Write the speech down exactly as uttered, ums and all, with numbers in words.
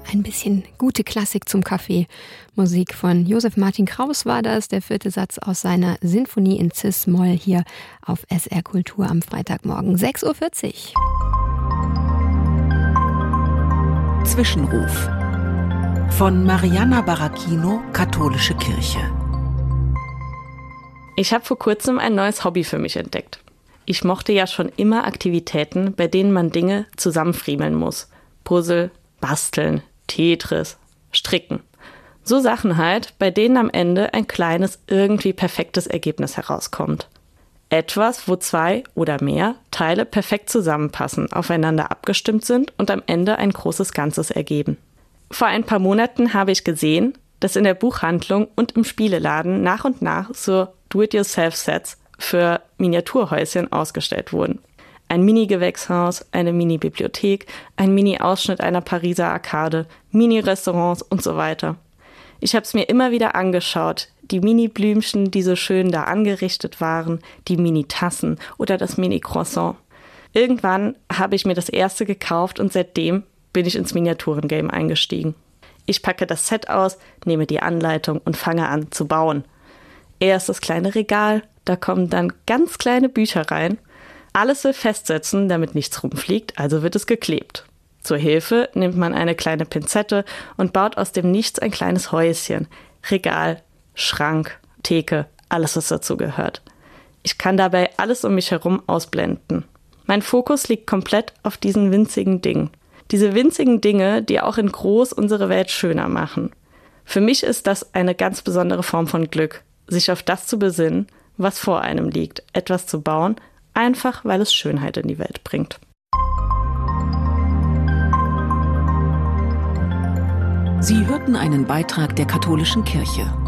ein bisschen gute Klassik zum Kaffee. Musik von Josef Martin Kraus war das, der vierte Satz aus seiner Sinfonie in Cis-Moll hier auf S R Kultur am Freitagmorgen, sechs Uhr vierzig. Zwischenruf von Mariana Baracchino, Katholische Kirche. Ich habe vor kurzem ein neues Hobby für mich entdeckt. Ich mochte ja schon immer Aktivitäten, bei denen man Dinge zusammenfriemeln muss. Puzzle, basteln, Tetris, stricken. So Sachen halt, bei denen am Ende ein kleines, irgendwie perfektes Ergebnis herauskommt. Etwas, wo zwei oder mehr Teile perfekt zusammenpassen, aufeinander abgestimmt sind und am Ende ein großes Ganzes ergeben. Vor ein paar Monaten habe ich gesehen, dass in der Buchhandlung und im Spieleladen nach und nach so Do-it-yourself-Sets für Miniaturhäuschen ausgestellt wurden. Ein Mini-Gewächshaus, eine Mini-Bibliothek, ein Mini-Ausschnitt einer Pariser Arkade, Mini-Restaurants und so weiter. Ich habe es mir immer wieder angeschaut, die Mini-Blümchen, die so schön da angerichtet waren, die Mini-Tassen oder das Mini-Croissant. Irgendwann habe ich mir das erste gekauft und seitdem bin ich ins Miniaturengame eingestiegen. Ich packe das Set aus, nehme die Anleitung und fange an zu bauen. Erst das kleine Regal, da kommen dann ganz kleine Bücher rein. Alles will festsetzen, damit nichts rumfliegt, also wird es geklebt. Zur Hilfe nimmt man eine kleine Pinzette und baut aus dem Nichts ein kleines Häuschen. Regal, Schrank, Theke, alles was dazu gehört. Ich kann dabei alles um mich herum ausblenden. Mein Fokus liegt komplett auf diesen winzigen Dingen. Diese winzigen Dinge, die auch in groß unsere Welt schöner machen. Für mich ist das eine ganz besondere Form von Glück, sich auf das zu besinnen, was vor einem liegt, etwas zu bauen, einfach weil es Schönheit in die Welt bringt. Sie hörten einen Beitrag der Katholischen Kirche.